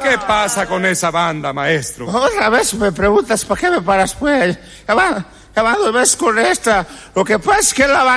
¿Qué pasa con esa banda, maestro? Otra vez me preguntas, ¿para qué me paras, pues? Ya van 2 veces con esta. Lo que pasa es que la